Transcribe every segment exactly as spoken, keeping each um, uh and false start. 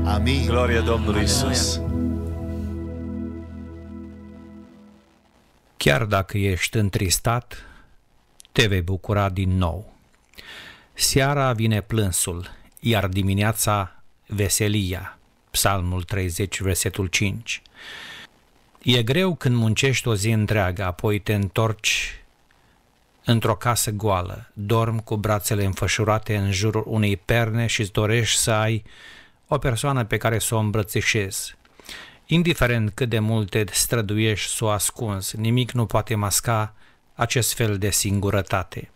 Amin. Glorie Domnului Iisus. Chiar dacă ești întristat, te vei bucura din nou. Seara vine plânsul, iar dimineața veselia. Psalmul treizeci, versetul cinci. E greu când muncești o zi întreagă, apoi te întorci într-o casă goală, dormi cu brațele înfășurate în jurul unei perne și îți dorești să ai o persoană pe care să o îmbrățișezi. Indiferent cât de mult te străduiești să o ascunzi, nimic nu poate masca acest fel de singurătate.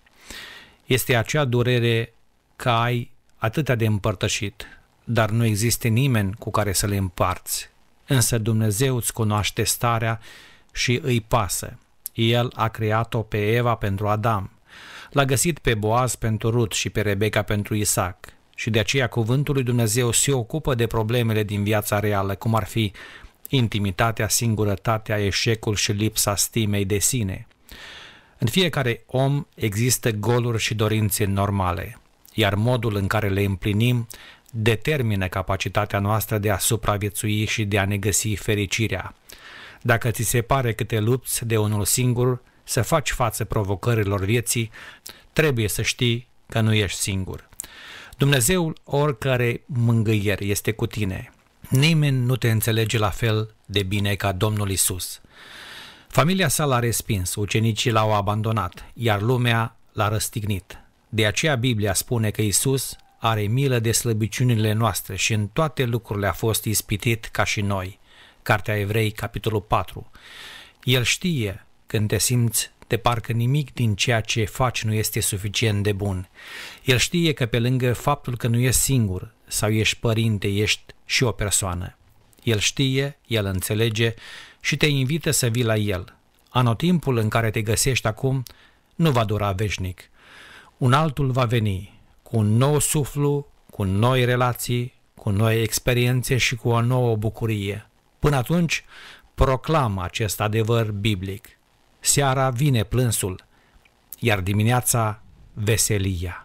Este acea durere că ai atâtea de împărtășit, dar nu există nimeni cu care să le împarți. Însă Dumnezeu îți cunoaște starea și îi pasă. El a creat-o pe Eva pentru Adam, l-a găsit pe Boaz pentru Rut și pe Rebecca pentru Isaac. Și de aceea cuvântul lui Dumnezeu se ocupă de problemele din viața reală, cum ar fi intimitatea, singurătatea, eșecul și lipsa stimei de sine. În fiecare om există goluri și dorințe normale, iar modul în care le împlinim determină capacitatea noastră de a supraviețui și de a ne găsi fericirea. Dacă ți se pare că te lupți de unul singur să faci față provocărilor vieții, trebuie să știi că nu ești singur. Dumnezeul oricare mângâier este cu tine. Nimeni nu te înțelege la fel de bine ca Domnul Isus. Familia sa l-a respins, ucenicii l-au abandonat, iar lumea l-a răstignit. De aceea Biblia spune că Isus are milă de slăbiciunile noastre și în toate lucrurile a fost ispitit ca și noi. Cartea Evrei, capitolul patru. El știe când te simți de parcă nimic din ceea ce faci nu este suficient de bun. El știe că pe lângă faptul că nu ești singur sau ești părinte, ești și o persoană. El știe, El înțelege și te invită să vii la El. Anotimpul în care te găsești acum nu va dura veșnic. Un altul va veni, cu un nou suflu, cu noi relații, cu noi experiențe și cu o nouă bucurie. Până atunci, proclam acest adevăr biblic. Seara vine plânsul, iar dimineața veselia.